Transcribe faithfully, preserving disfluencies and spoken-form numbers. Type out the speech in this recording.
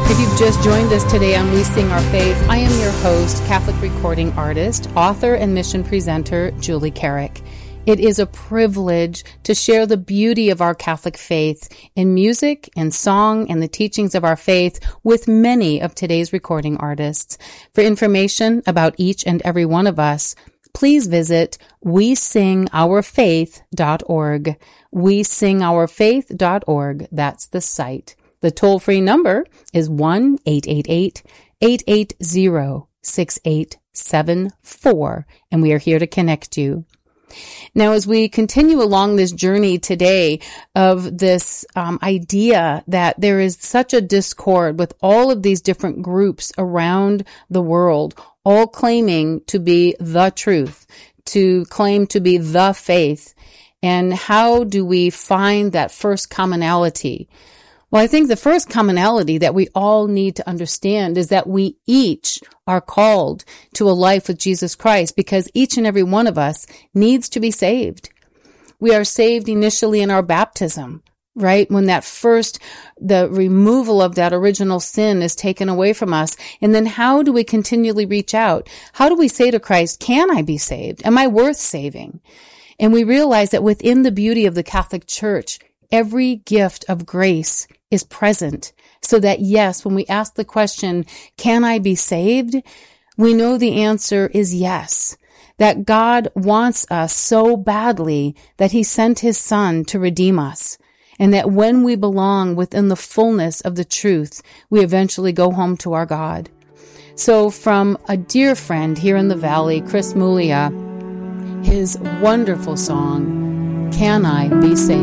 If you've just joined us today on We Sing Our Faith, I am your host, Catholic recording artist, author, and mission presenter, Julie Carrick. It is a privilege to share the beauty of our Catholic faith in music and song and the teachings of our faith with many of today's recording artists. For information about each and every one of us, please visit we sing our faith dot org. we sing our faith dot org. That's the site. The toll-free number is one eight eight eight, eight eight zero, six eight seven four, and we are here to connect you. Now, as we continue along this journey today of this um, idea that there is such a discord with all of these different groups around the world, all claiming to be the truth, to claim to be the faith, and how do we find that first commonality? Well, I think the first commonality that we all need to understand is that we each are called to a life with Jesus Christ because each and every one of us needs to be saved. We are saved initially in our baptism, right? When that first, the removal of that original sin is taken away from us. And then how do we continually reach out? How do we say to Christ, can I be saved? Am I worth saving? And we realize that within the beauty of the Catholic Church, every gift of grace is present, so that yes, when we ask the question, can I be saved? We know the answer is yes, that God wants us so badly that he sent his son to redeem us, and that when we belong within the fullness of the truth, we eventually go home to our God. So from a dear friend here in the Valley, Chris Muglia, his wonderful song, Can I Be Saved?